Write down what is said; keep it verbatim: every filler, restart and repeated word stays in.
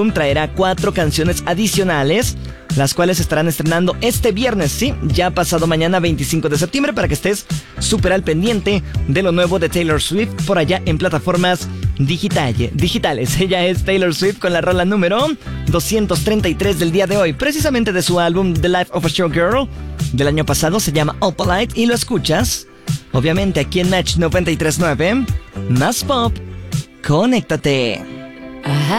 traerá cuatro canciones adicionales, las cuales estarán estrenando este viernes, sí, ya pasado mañana veinticinco de septiembre, para que estés súper al pendiente de lo nuevo de Taylor Swift por allá en plataformas digital, digitales. Ella es Taylor Swift con la rola número doscientos treinta y tres del día de hoy, precisamente de su álbum The Life of a Showgirl del año pasado, se llama Opalite y lo escuchas, obviamente, aquí en Match noventa y tres punto nueve, más pop, conéctate. Ajá.